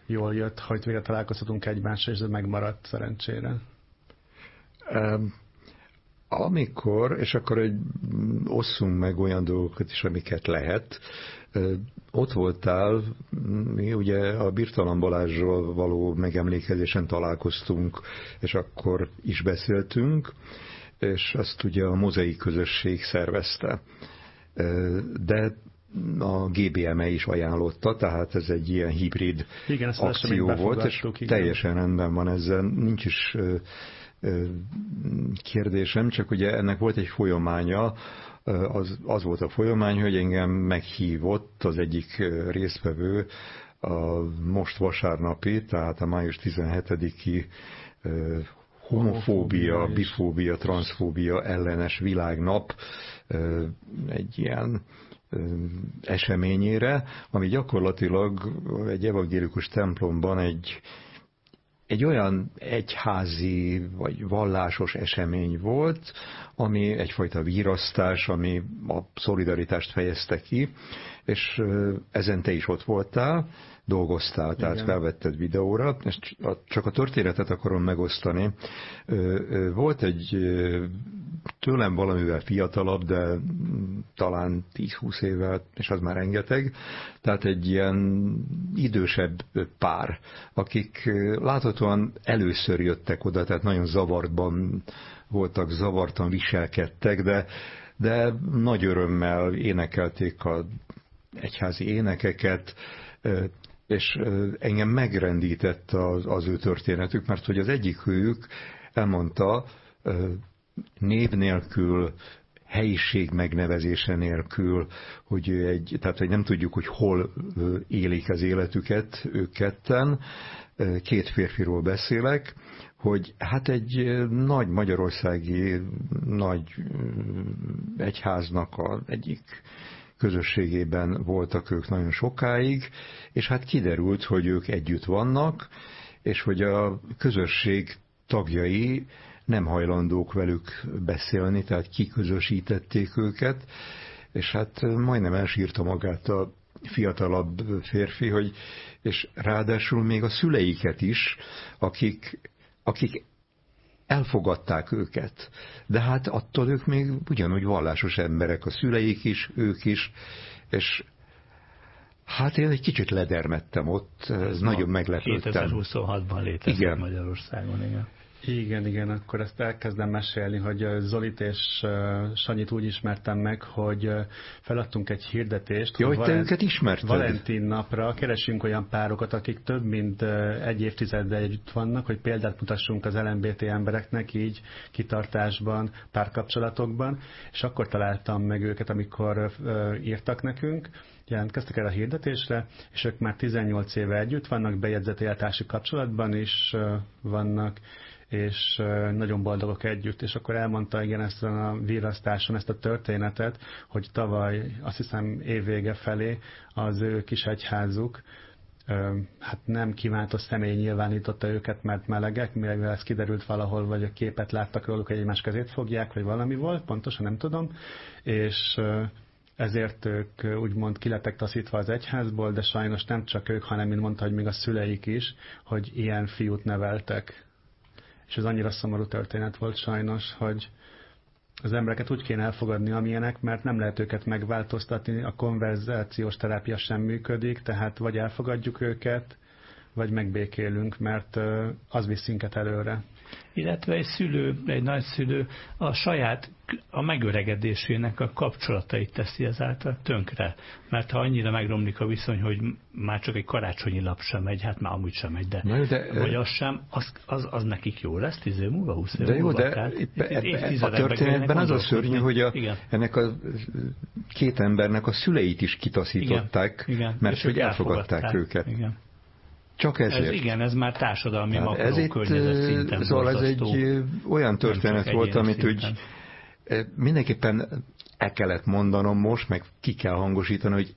jól jött, hogy végre találkozhatunk egymással, és ez megmaradt szerencsére. Amikor, és akkor osszunk meg olyan dolgokat is, amiket lehet. Ott voltál, mi ugye a Birtalan Balázsról való megemlékezésen találkoztunk, és akkor is beszéltünk, és azt ugye a Mozaik közösség szervezte. De a GBME is ajánlotta, tehát ez egy ilyen hibrid akció volt, és teljesen rendben van ezzel, nincs is kérdésem, csak ugye ennek volt egy folyamánya, az volt a folyamány, hogy engem meghívott az egyik résztvevő a most vasárnapi, tehát a május 17-i homofóbia, bifóbia, transzfóbia ellenes világnap egy ilyen eseményére, ami gyakorlatilag egy evangélikus templomban egy olyan egyházi vagy vallásos esemény volt, ami egyfajta virasztás, ami a szolidaritást fejezte ki, és ezen te is ott voltál, dolgoztál, tehát felvetted videóra, és csak a történetet akarom megosztani. Volt egy tőlem valamivel fiatalabb, de talán 10-20 évvel, és az már rengeteg, tehát egy ilyen idősebb pár, akik láthatóan először jöttek oda, tehát nagyon zavartban voltak, zavartan viselkedtek, de nagy örömmel énekelték az egyházi énekeket, és engem megrendített az ő történetük, mert hogy az egyikük elmondta név nélkül, helyiség megnevezése nélkül, tehát hogy nem tudjuk, hogy hol élik az életüket ők ketten, két férfiról beszélek, hogy hát egy nagy magyarországi nagy egyháznak az egyik közösségében voltak ők nagyon sokáig, és hát kiderült, hogy ők együtt vannak, és hogy a közösség tagjai nem hajlandók velük beszélni, tehát kiközösítették őket, és hát majdnem elsírta magát a fiatalabb férfi, és ráadásul még a szüleiket is, akik elfogadták őket. De hát attól ők még ugyanúgy vallásos emberek, a szüleik is, ők is, és hát én egy kicsit ledermettem ott, ez nagyon meglepődtem. 2026-ban létezik Magyarországon, igen. Igen, akkor ezt elkezdem mesélni, hogy Zolit és Sanyit úgy ismertem meg, hogy feladtunk egy hirdetést, hogy te őket ismerted. Valentin napra keresünk olyan párokat, akik több mint egy évtizedben együtt vannak, hogy példát mutassunk az LMBT embereknek így kitartásban, párkapcsolatokban, és akkor találtam meg őket, amikor írtak nekünk, jelentkeztek el a hirdetésre, és ők már 18 éve együtt vannak, bejegyzett élettársi kapcsolatban is vannak, és nagyon boldogok együtt, és akkor elmondta ezt a virasztáson ezt a történetet, hogy tavaly, azt hiszem évvége felé az ő kis egyházuk hát nem kívántos személy nyilvánította őket, mert melegek, mivel ez kiderült valahol, vagy a képet láttak róluk, hogy egymás kezét fogják, vagy valami volt, pontosan nem tudom, és ezért ők úgymond kilettek taszítva az egyházból, de sajnos nem csak ők, hanem mint mondta, hogy még a szüleik is, hogy ilyen fiút neveltek. És ez annyira szomorú történet volt sajnos, hogy az embereket úgy kéne elfogadni, amilyenek, mert nem lehet őket megváltoztatni, a konverzációs terápia sem működik, tehát vagy elfogadjuk őket, vagy megbékélünk, mert az visz minket előre. Illetve egy nagyszülő a megöregedésének a kapcsolatait teszi ezáltal tönkre. Mert ha annyira megromlik a viszony, hogy már csak egy karácsonyi lap sem megy, hát már amúgy sem megy, vagy az sem, az nekik jó lesz 10 év múlva, 20 év múlva. De a történetben az a szörnyű, hogy ennek a két embernek a szüleit is kitaszították, mert hogy elfogadták őket. Igen. Csak ezért. Ez már társadalmi makrókörnyezet szinten. Szóval ez egy olyan történet volt, amit úgy mindenképpen el kellett mondanom most, meg ki kell hangosítani, hogy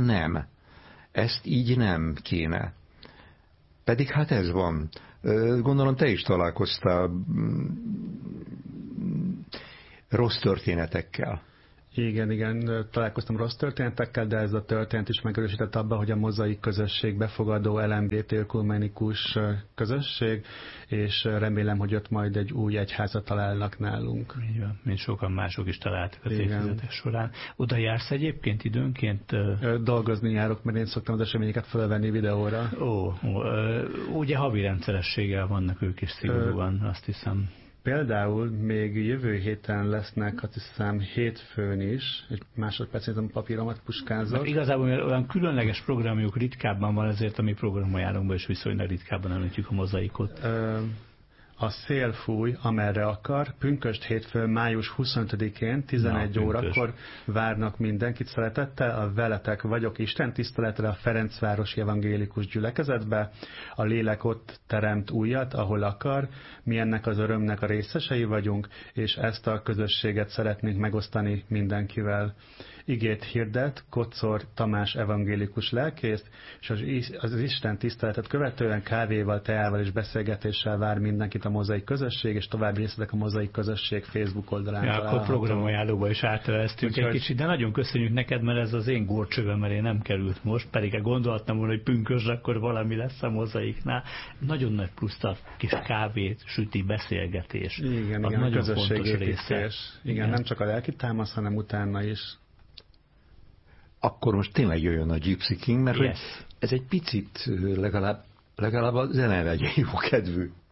ezt így nem kéne. Pedig hát ez van. Gondolom te is találkoztál rossz történetekkel. Igen, találkoztam rossz történetekkel, de ez a történet is megerősített abban, hogy a mozaik közösség befogadó LMBT ökumenikus közösség, és remélem, hogy ott majd egy új egyházat találnak nálunk. Így van, mint sokan mások is találtak az évtizedek során. Oda jársz egyébként időnként? Dolgozni járok, mert én szoktam az eseményeket felvenni videóra. Ugye havi rendszerességgel vannak ők is szigorúan, azt hiszem. Például még jövő héten lesznek, azt hiszem, hétfőn is, egy másodpercet a papíromat puskázok. Mert igazából olyan különleges programjuk ritkábban van, ezért a mi programajánlónkban is viszonylag ritkábban említjük a mozaikot. A szél fúj, amerre akar. Pünkösd hétfőn, május 25-én 11 órakor várnak mindenkit szeretettel. A veletek vagyok Isten tiszteletre a Ferencvárosi Evangélikus Gyülekezetbe. A lélek ott teremt újat, ahol akar. Mi ennek az örömnek a részesei vagyunk, és ezt a közösséget szeretnénk megosztani mindenkivel. Igét hirdet Kocor Tamás evangélikus lelkész, és az Isten tiszteletet követően kávéval, teával és beszélgetéssel vár mindenkit a mozaik közösség, és további részletek a mozaik közösség Facebook oldalán található. Akkor programajánlóba is átveztünk egy kicsit, de nagyon köszönjük neked, mert ez az én górcsövem, mert én nem került most, pedig gondoltam volna, hogy pünkösd, akkor valami lesz a mozaiknál. Nagyon nagy plusz a kis kávét, süti, beszélgetés. Igen, a közösségépítés. Igen, nem csak a lelki támasz, hanem utána is. Akkor most tényleg jöjjön a Gypsy King, mert hogy ez egy picit legalább a zene legyen jó kedvű.